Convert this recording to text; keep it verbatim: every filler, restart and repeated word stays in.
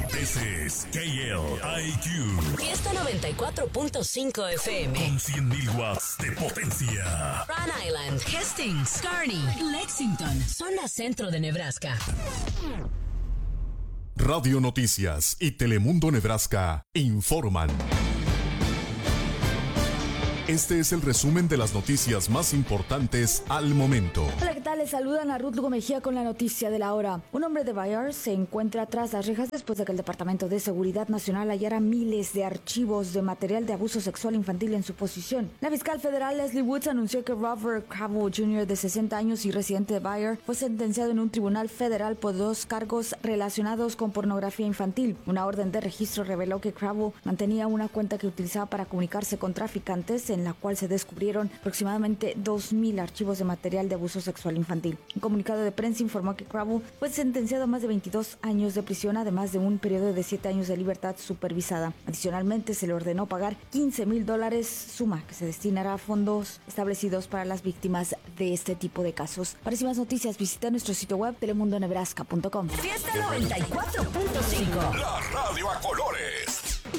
This is K L I Q. Fiesta noventa y cuatro punto cinco F M. Con cien mil watts de potencia. Rhode Island, Hastings, Kearney, Lexington, zona centro de Nebraska. Radio Noticias y Telemundo Nebraska informan. Este es el resumen de las noticias más importantes al momento. Hola, ¿qué tal? Les saludan a Ruth Lugo Mejía con la noticia de la hora. Un hombre de Bayard se encuentra tras las rejas después de que el Departamento de Seguridad Nacional hallara miles de archivos de material de abuso sexual infantil en su posesión. La fiscal federal Leslie Woods anunció que Robert Cravo junior, de sesenta años y residente de Bayard, fue sentenciado en un tribunal federal por dos cargos relacionados con pornografía infantil. Una orden de registro reveló que Cravo mantenía una cuenta que utilizaba para comunicarse con traficantes, en la cual se descubrieron aproximadamente dos mil archivos de material de abuso sexual infantil. Un comunicado de prensa informó que Cravo fue sentenciado a más de veintidós años de prisión, además de un periodo de siete años de libertad supervisada. Adicionalmente, se le ordenó pagar quince mil dólares, suma que se destinará a fondos establecidos para las víctimas de este tipo de casos. Para más noticias, visita nuestro sitio web telemundo nebraska punto com. Fiesta noventa y cuatro punto cinco. La radio a color.